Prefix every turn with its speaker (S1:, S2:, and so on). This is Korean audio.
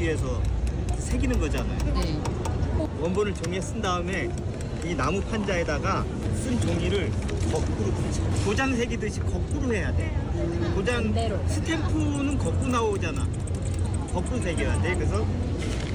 S1: 뒤에서 새기는 거잖아요.
S2: 네.
S1: 원본을 종이에 쓴 다음에 이 나무 판자에다가 쓴 종이를 거꾸로 도장 새기듯이 거꾸로 해야 돼. 도장
S2: 반대로.
S1: 스탬프는 거꾸로 나오잖아. 거꾸로 새겨야 돼. 그래서